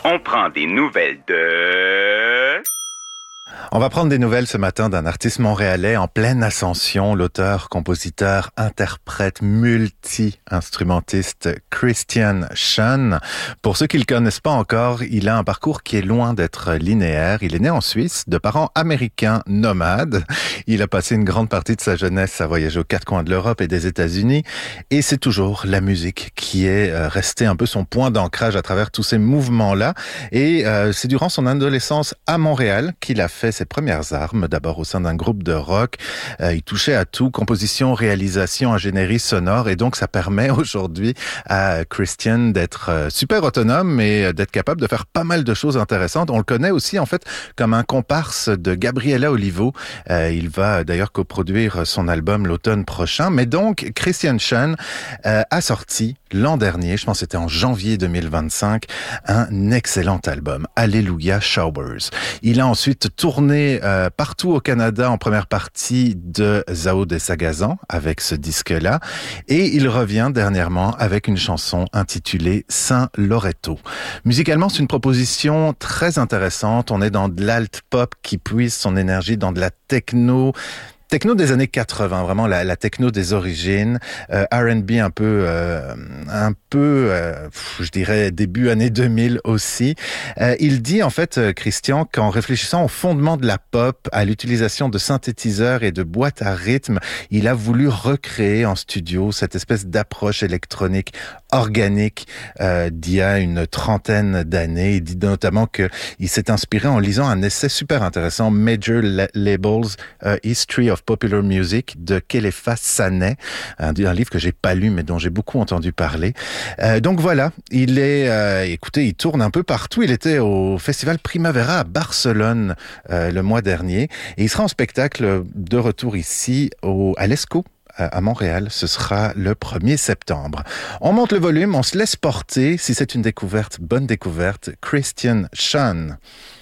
On prend des nouvelles de... On va prendre des nouvelles ce matin d'un artiste montréalais en pleine ascension, l'auteur, compositeur, interprète, multi-instrumentiste Christian Schön. Pour ceux qui le connaissent pas encore, il a un parcours qui est loin d'être linéaire. Il est né en Suisse, de parents américains nomades. Il a passé une grande partie de sa jeunesse à voyager aux quatre coins de l'Europe et des États-Unis. Et c'est toujours la musique qui est restée un peu son point d'ancrage à travers tous ces mouvements-là. Et c'est durant son adolescence à Montréal qu'il a fait ses premières armes, d'abord au sein d'un groupe de rock. Il touchait à tout, composition, réalisation, ingénierie sonore, et donc ça permet aujourd'hui à Christian d'être super autonome et d'être capable de faire pas mal de choses intéressantes. On le connaît aussi en fait comme un comparse de Gabriela Olivo. Il va d'ailleurs coproduire son album l'automne prochain. Mais donc Christian Schön a sorti l'an dernier, je pense que c'était en janvier 2025, un excellent album, Alléluia Showers. Il a ensuite tourné partout au Canada en première partie de Zao de Sagazan avec ce disque-là, et il revient dernièrement avec une chanson intitulée Saint Loretto. Musicalement, c'est une proposition très intéressante. On est dans de l'alt-pop qui puise son énergie dans de la techno des années 80, vraiment la techno des origines, R&B un peu, je dirais début années 2000 aussi. Il dit en fait, Christian, qu'en réfléchissant au fondement de la pop, à l'utilisation de synthétiseurs et de boîtes à rythme, il a voulu recréer en studio cette espèce d'approche électronique organique d'il y a une trentaine d'années. Il dit notamment que il s'est inspiré en lisant un essai super intéressant, Major Labels, History of Popular Music, de Kelefa Sané, un livre que j'ai pas lu mais dont j'ai beaucoup entendu parler. Donc voilà, il est, écoutez, il tourne un peu partout. Il était au Festival Primavera à Barcelone le mois dernier, et il sera en spectacle de retour ici à l'ESCO à Montréal. Ce sera le 1er septembre. On monte le volume, on se laisse porter. Si c'est une découverte, bonne découverte. Christian Schön.